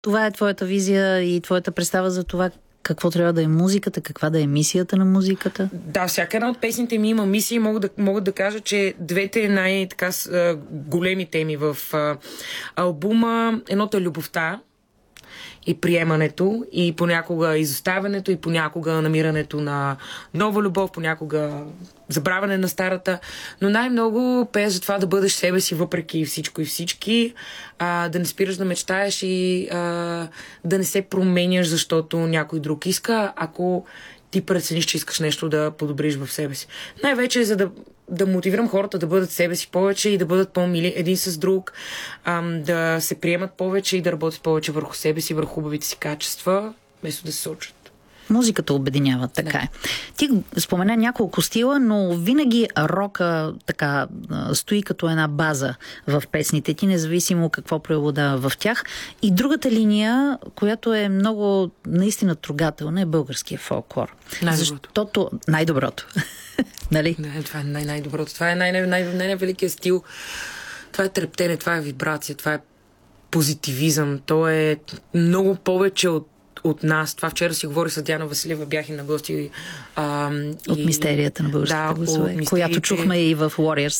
Това е твоята визия и твоята представа за това какво трябва да е музиката, каква да е мисията на музиката? Да, всяка една от песните ми има мисия и мога да кажа, че двете най-така големи теми в албума, едното е любовта и приемането, и понякога изоставянето, и понякога намирането на нова любов, понякога забравяне на старата, но най-много пея за това да бъдеш себе си въпреки всичко и всички, да не спираш да мечтаеш и да не се променяш, защото някой друг иска, ако ти прецениш, че искаш нещо да подобриш в себе си. Най-вече за да мотивирам хората да бъдат себе си повече и да бъдат по-мили един с друг, да се приемат повече и да работят повече върху себе си, върху хубавите си качества, вместо да се сочат. Музиката обединява, така е. Ти спомена няколко стила, но винаги рока така стои като една база в песните ти, независимо какво преобладава в тях. И другата линия, която е много наистина трогателна, е българския фолклор. Най-доброто. Защото най-доброто. Нали? Не, това е най-доброто. Това е най-великият стил. Това е трептене, това е вибрация, това е позитивизъм. То е много повече от нас. Това вчера си говори с Диана Василева, бях и на гости. От мистерията на българските гласове, която чухме и в Warriors.